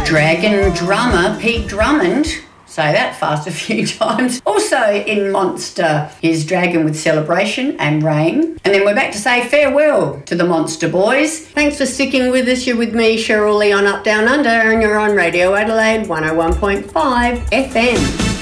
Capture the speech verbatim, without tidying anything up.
Dragon drummer Pete Drummond. Say that fast a few times. Also in Monster, here's Dragon with Celebration and Rain. And then we're back to say farewell to the Monster Boys. Thanks for sticking with us. You're with me, Cheryl Lee, on Up Down Under, and you're on Radio Adelaide one oh one point five F M.